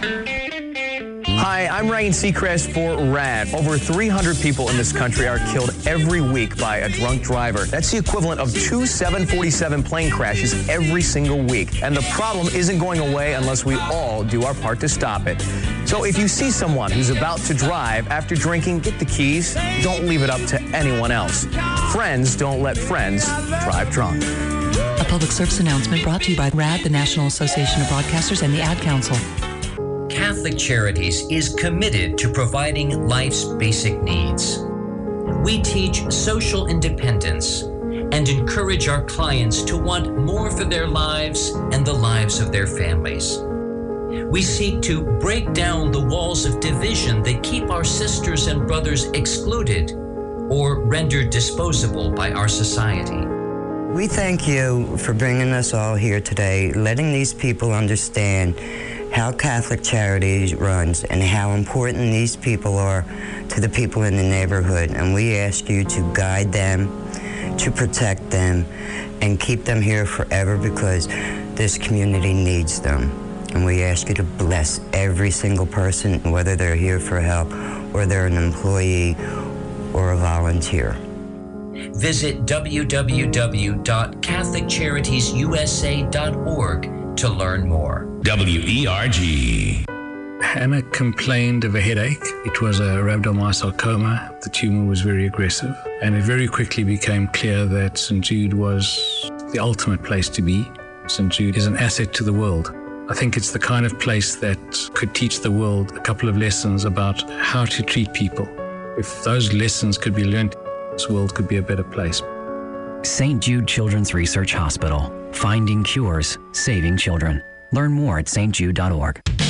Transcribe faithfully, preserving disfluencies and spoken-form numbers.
Hi, I'm Ryan Seacrest for RAD. Over three hundred people in this country are killed every week by a drunk driver. That's the equivalent of two seven forty-seven plane crashes every single week. And the problem isn't going away unless we all do our part to stop it. So if you see someone who's about to drive after drinking, get the keys. Don't leave it up to anyone else. Friends don't let friends drive drunk. A public service announcement brought to you by RAD, the National Association of Broadcasters, and the Ad Council. Catholic Charities is committed to providing life's basic needs. We teach social independence and encourage our clients to want more for their lives and the lives of their families. We seek to break down the walls of division that keep our sisters and brothers excluded or rendered disposable by our society. We thank you for bringing us all here today, letting these people understand how Catholic Charities runs and how important these people are to the people in the neighborhood. And we ask you to guide them, to protect them, and keep them here forever because this community needs them. And we ask you to bless every single person, whether they're here for help or they're an employee or a volunteer. Visit w w w dot catholic charities u s a dot org to learn more. W E R G. Hannah complained of a headache. It was a rhabdomyosarcoma. The tumor was very aggressive, and it very quickly became clear that Saint Jude was the ultimate place to be. Saint Jude is an asset to the world. I think it's the kind of place that could teach the world a couple of lessons about how to treat people. If those lessons could be learned, this world could be a better place. Saint Jude Children's Research Hospital. Finding cures, saving children. Learn more at s t jude dot org.